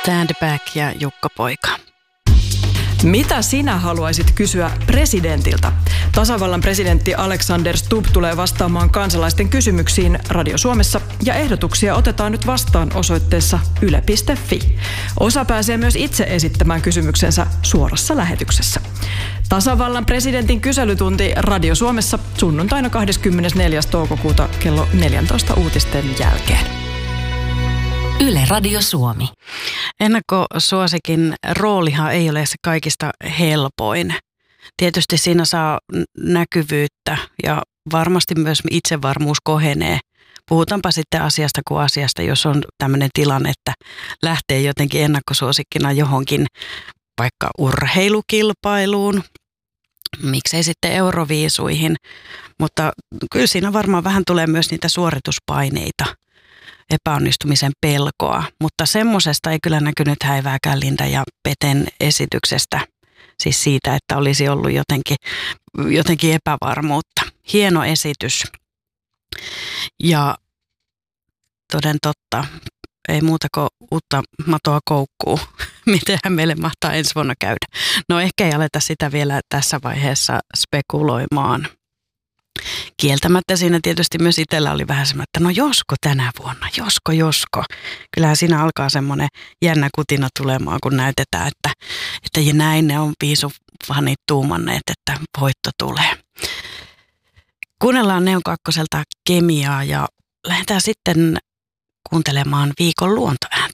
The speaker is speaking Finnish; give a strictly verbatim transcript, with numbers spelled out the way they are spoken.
Stand Back ja Jukka Poika. Mitä sinä haluaisit kysyä presidentiltä? Tasavallan presidentti Alexander Stubb tulee vastaamaan kansalaisten kysymyksiin Radio Suomessa ja ehdotuksia otetaan nyt vastaan osoitteessa yle piste fi. Osa pääsee myös itse esittämään kysymyksensä suorassa lähetyksessä. Tasavallan presidentin kyselytunti Radio Suomessa sunnuntaina kahdeskymmenesneljäs toukokuuta kello neljätoista uutisten jälkeen. Yle Radio Suomi. Ennakkosuosikin roolihan ei ole se kaikista helpoin. Tietysti siinä saa näkyvyyttä ja varmasti myös itsevarmuus kohenee. Puhutaanpa sitten asiasta kuin asiasta, jos on tämmöinen tilanne, että lähtee jotenkin ennakkosuosikkina johonkin vaikka urheilukilpailuun, miksei sitten euroviisuihin, mutta kyllä siinä varmaan vähän tulee myös niitä suorituspaineita, epäonnistumisen pelkoa, mutta semmoisesta ei kyllä näkynyt häivääkään Linda ja Peten esityksestä, siis siitä, että olisi ollut jotenkin, jotenkin epävarmuutta. Hieno esitys ja toden totta, ei muuta kuin uutta matoa koukkuu. Mitenhän meille mahtaa ensi vuonna käydä? No ehkä ei aleta sitä vielä tässä vaiheessa spekuloimaan. Kieltämättä siinä tietysti myös itsellä oli vähän semmoinen, että no josko tänä vuonna, josko, josko. Kyllähän siinä alkaa semmoinen jännä kutina tulemaan, kun näytetään, että, että ja näin ne on viisufanit tuumanneet, että voitto tulee. Kuunnellaan Neon kakkoselta Kemiaa ja lähdetään sitten kuuntelemaan viikon luontoääntä.